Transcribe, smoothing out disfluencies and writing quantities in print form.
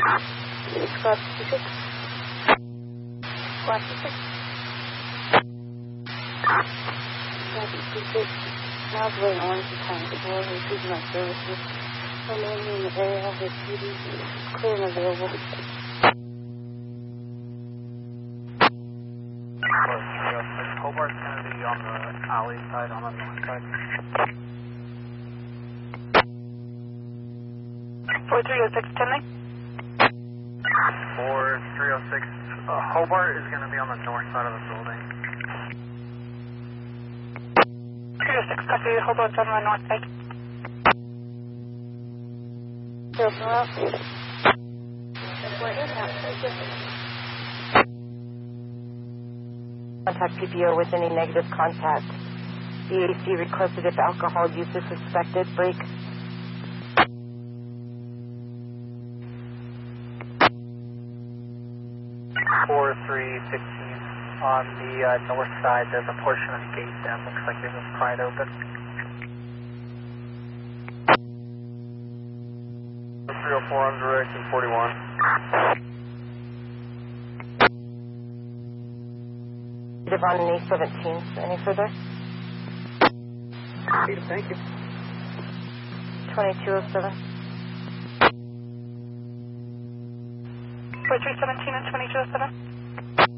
Squad 56. Squad 56. Squad 56. Osway Orange County 4, receiving my services. Remaining in the area with PD clear and available. Hobart's going to be on the alley side, on the north side. 4306, Tinley. 4306, Hobart is going to be on the north side of the building. 306, copy, Hobart's on the north side. Open up. Contact PPO with any negative contact. BAC requested if alcohol use is suspected. Break. Four 315 on the north side. There's a portion of the gate that looks like it was pried open. 304 on direction 41. On an A17. Any further? Thank you. 2207. 4317 and 2207.